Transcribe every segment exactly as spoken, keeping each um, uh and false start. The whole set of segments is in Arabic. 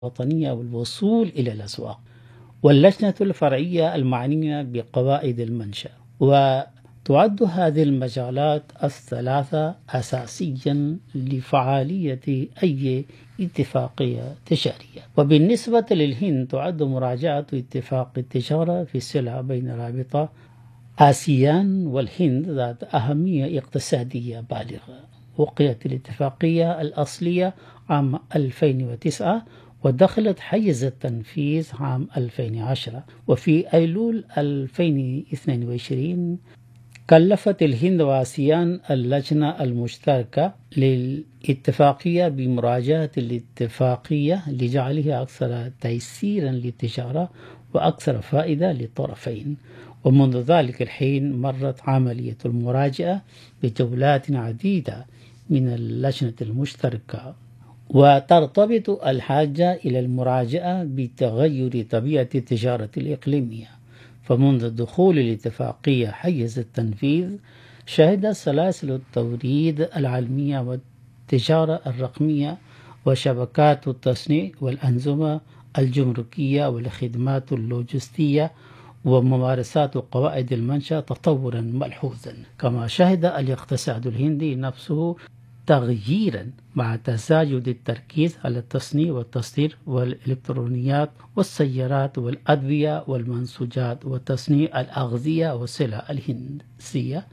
الوطنية والوصول إلى الأسواق، واللجنة الفرعية المعنية بقواعد المنشأ. وتعد هذه المجالات الثلاثة أساسيا لفعالية أي اتفاقية تجارية. وبالنسبة للهند تعد مراجعة اتفاق التجارة في السلع بين رابطة آسيان والهند ذات أهمية اقتصادية بالغة. وقعت الاتفاقية الأصلية عام ألفين وتسعة ودخلت حيز التنفيذ عام ألفين وعشرة، وفي أيلول ألفين واثنين وعشرين كلفت الهند وآسيان اللجنة المشتركة للاتفاقية بمراجعة الاتفاقية لجعلها أكثر تيسيرا للتجارة وأكثر فائدة للطرفين. ومنذ ذلك الحين مرت عملية المراجعة بجولات عديدة من اللجنة المشتركة، وترتبط الحاجة إلى المراجعة بتغير طبيعة التجارة الإقليمية. فمنذ دخول الاتفاقية حيز التنفيذ شهد سلاسل التوريد العالمية والتجارة الرقمية وشبكات التصنيع والأنظمة الجمركية والخدمات اللوجستية وممارسات قواعد المنشأ تطورا ملحوظا. كما شهد الاقتصاد الهندي نفسه تغييرا مع تزايد التركيز على التصنيع والتصدير والإلكترونيات والسيارات والأدوية والمنسوجات وتصنيع الأغذية والسلع الهندسية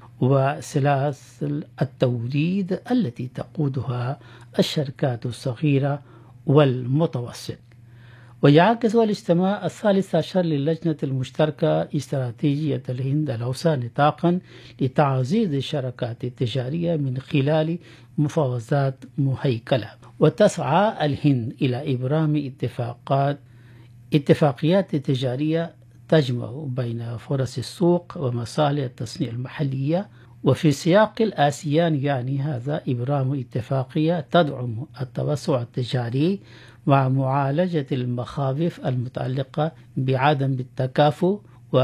وسلاسل التوريد التي تقودها الشركات الصغيرة والمتوسط. ويعكس الاجتماع الثالث عشر للجنة المشتركة استراتيجية الهند الأوسع نطاقا لتعزيز الشراكات التجارية من خلال مفاوضات مهيكلة. وتسعى الهند إلى إبرام اتفاقات اتفاقيات تجارية تجمع بين فرص السوق ومصالح التصنيع المحلية. وفي سياق الآسيان يعني هذا إبرام اتفاقية تدعم التوسع التجاري مع معالجة المخاوف المتعلقة بعدم التكافؤ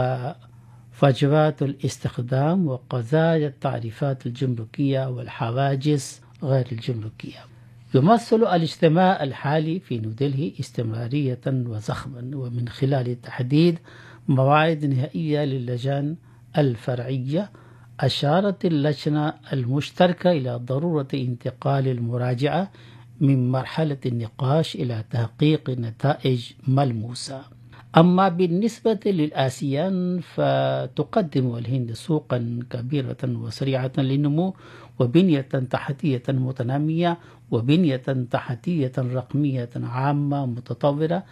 وفجوات الاستخدام وقضايا التعريفات الجمركية والحواجز غير الجمركية. يمثل الاجتماع الحالي في نيودلهي استمرارية وزخما، ومن خلال تحديد مواعيد نهائية للجان الفرعية أشارت اللجنة المشتركة إلى ضرورة انتقال المراجعة من مرحلة النقاش إلى تحقيق نتائج ملموسة. أما بالنسبة للآسيان فتقدم الهند سوقا كبيرة وسريعة للنمو وبنية تحتية متنامية وبنية تحتية رقمية عامة متطورة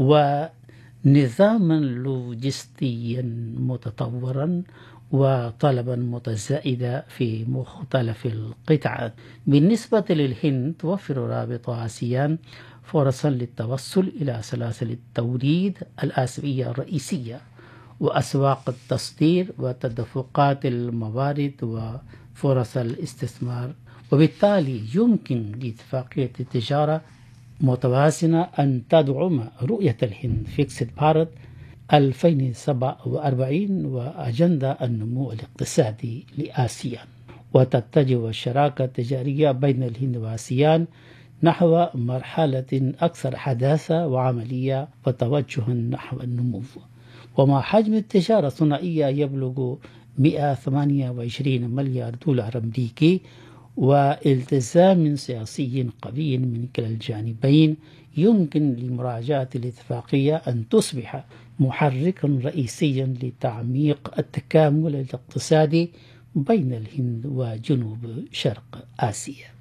ونظاما لوجستيا متطورا وطلبا متزايدا في مختلف القطاعات. بالنسبة للهند توفر رابطة آسيان فرصا للتوصل إلى سلاسل التوريد الآسيوية الرئيسية وأسواق التصدير وتدفقات الموارد وفرص الاستثمار. وبالتالي يمكن لاتفاقية التجارة متوازنة أن تدعم رؤية الهند فيكسد بارت ألفين وسبعة وأربعين وأجندة النمو الاقتصادي لآسيا. وتتجه الشراكة التجارية بين الهند وآسيان نحو مرحلة أكثر حداثة وعملية وتوجها نحو النمو. ومع حجم التجارة الثنائية يبلغ مئة وثمانية وعشرين مليار دولار أمريكي والتزام سياسي قوي من كلا الجانبين، يمكن لمراجعة الاتفاقية أن تصبح محركا رئيسيا لتعميق التكامل الاقتصادي بين الهند وجنوب شرق آسيا.